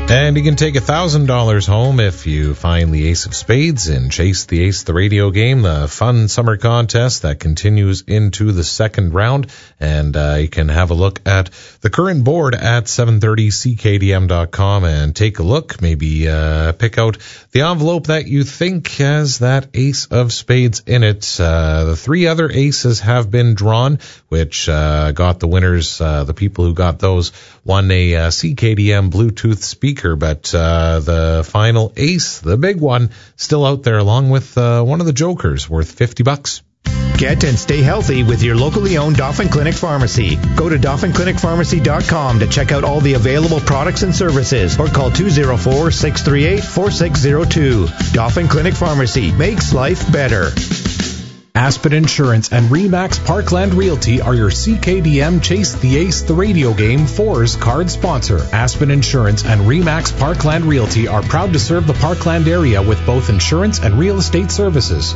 And you can take $1,000 home if you find the Ace of Spades in Chase the Ace, the radio game, the fun summer contest that continues into the second round. And you can have a look at the current board at 730ckdm.com and take a look. Maybe pick out the envelope that you think has that Ace of Spades in it. The three other aces have been drawn, which got the winners. The people who got those won a CKDM Bluetooth speaker. But the final ace, the big one, still out there along with one of the jokers worth $50. Get and stay healthy with your locally owned Dauphin Clinic Pharmacy. Go to DauphinClinicPharmacy.com to check out all the available products and services or call 204-638-4602. Dauphin Clinic Pharmacy makes life better. Aspen Insurance and Remax Parkland Realty are your CKDM Chase the Ace, the radio game 4's card sponsor. Aspen Insurance and Remax Parkland Realty are proud to serve the Parkland area with both insurance and real estate services.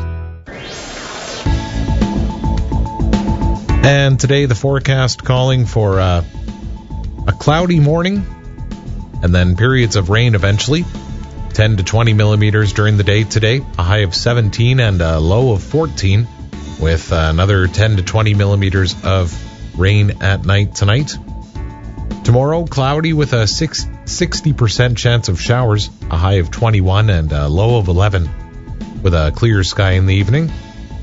And today the forecast calling for a cloudy morning and then periods of rain eventually. 10 to 20 millimeters during the day today, a high of 17 and a low of 14, with another 10 to 20 millimeters of rain at night tonight. Tomorrow, cloudy with a 60% chance of showers, a high of 21 and a low of 11, with a clear sky in the evening.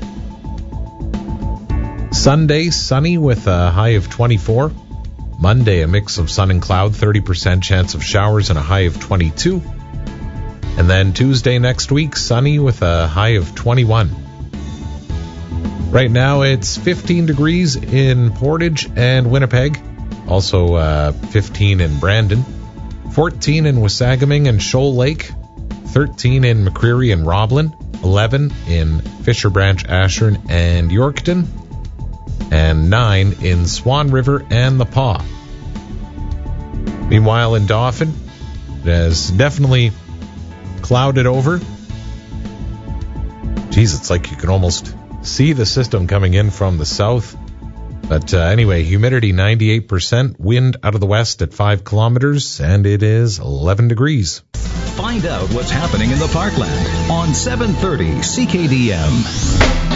Sunday, sunny with a high of 24. Monday, a mix of sun and cloud, 30% chance of showers and a high of 22. And then Tuesday next week, sunny with a high of 21. Right now it's 15 degrees in Portage and Winnipeg. Also 15 in Brandon. 14 in Wasagaming and Shoal Lake. 13 in McCreary and Roblin. 11 in Fisher Branch, Ashern and Yorkton. And 9 in Swan River and the Paw. Meanwhile in Dauphin, it has definitely clouded over. Geez, it's like you can almost see the system coming in from the south. But anyway, humidity 98%, wind out of the west at 5 kilometers, and it is 11 degrees. Find out what's happening in the Parkland on 730 CKDM.